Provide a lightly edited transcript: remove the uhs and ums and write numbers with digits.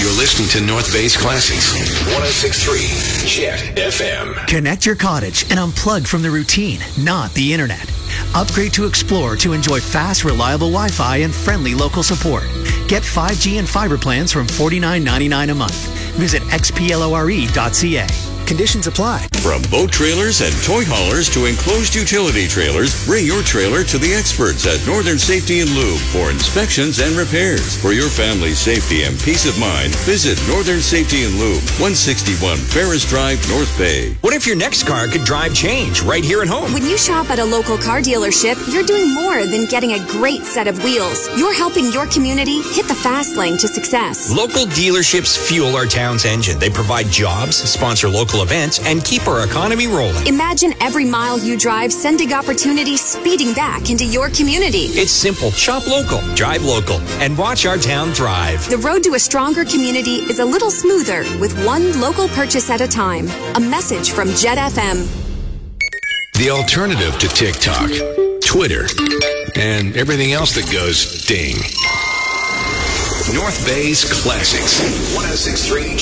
You're listening to North Bay's Classics. 106.3 Jet FM. Connect your cottage and unplug from the routine, not the internet. Upgrade to Explore to enjoy fast, reliable Wi-Fi and friendly local support. Get 5G and fiber plans from $49.99 a month. Visit xplore.ca. Conditions apply. From boat trailers and toy haulers to enclosed utility trailers, bring your trailer to the experts at Northern Safety and Lube for inspections and repairs. For your family's safety and peace of mind, visit Northern Safety and Lube, 161 Ferris Drive, North Bay. What if your next car could drive change right here at home? When you shop at a local car dealership, you're doing more than getting a great set of wheels. You're helping your community hit the fast lane to success. Local dealerships fuel our town's engine. They provide jobs, sponsor local events, and keep our economy rolling. Imagine every mile you drive sending opportunities speeding back into your community. It's simple. Shop local, drive local, and watch our town thrive. The road to a stronger community is a little smoother with one local purchase at a time. A message from Jet FM. The alternative to TikTok, Twitter, and everything else that goes ding. North Bay's Classics. 106.3